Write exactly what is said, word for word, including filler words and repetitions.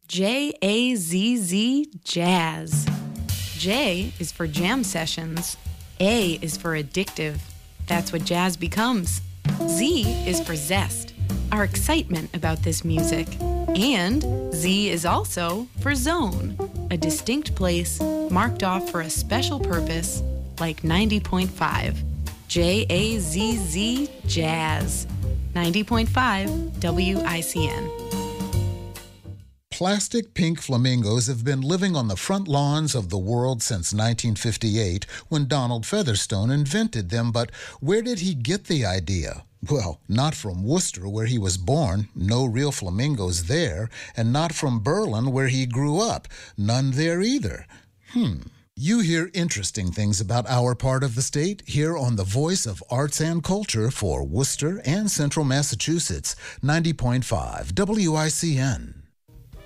J A Z Z, Jazz. J is for jam sessions. A is for addictive. That's what jazz becomes. Z is for zest, our excitement about this music. And Z is also for zone, a distinct place marked off for a special purpose, like ninety point five. J A Z Z, Jazz. ninety point five W I C N. Plastic pink flamingos have been living on the front lawns of the world since nineteen fifty-eight, when Donald Featherstone invented them. But where did he get the idea? Well, not from Worcester, where he was born, no real flamingos there, and not from Berlin, where he grew up, none there either. Hmm. You hear interesting things about our part of the state here on the Voice of Arts and Culture for Worcester and Central Massachusetts, ninety point five W I C N.